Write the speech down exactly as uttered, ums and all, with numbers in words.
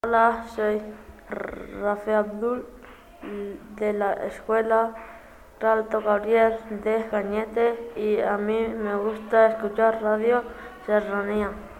Hola, soy Rafael Abdul de la Escuela Ralto Gabriel de Cañete y a mí me gusta escuchar Radio Serranía.